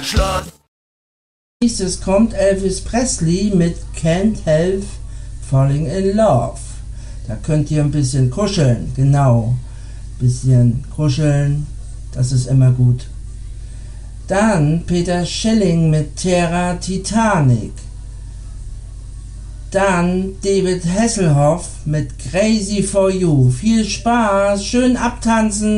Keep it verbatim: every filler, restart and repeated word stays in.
Deutschland. Nächstes kommt Elvis Presley mit Can't Help Falling in Love. Da könnt ihr ein bisschen kuscheln, genau. Bisschen kuscheln, das ist immer gut. Dann Peter Schilling mit Terra Titanic. Dann David Hasselhoff mit Crazy for You. Viel Spaß, schön abtanzen.